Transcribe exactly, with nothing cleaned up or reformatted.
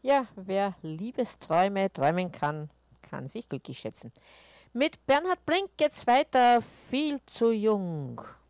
Ja, wer Liebesträume träumen kann, kann sich glücklich schätzen. Mit Bernhard Brink geht's weiter. Viel zu jung.